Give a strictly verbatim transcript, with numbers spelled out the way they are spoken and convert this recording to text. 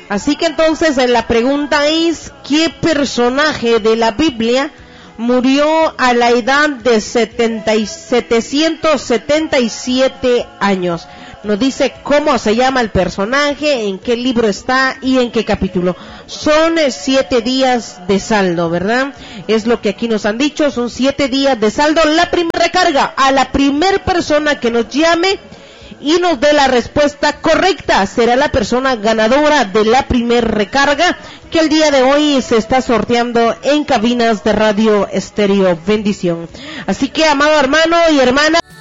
Así que entonces la pregunta es, ¿qué personaje de la Biblia murió a la edad de setecientos setenta y siete años? Nos dice cómo se llama el personaje, en qué libro está y en qué capítulo. Son siete días de saldo, ¿verdad? Es lo que aquí nos han dicho, son siete días de saldo. La primera recarga a la primer persona que nos llame y nos dé la respuesta correcta será la persona ganadora de la primer recarga que el día de hoy se está sorteando en cabinas de Radio Estéreo Bendición. Así que, amado hermano y hermana,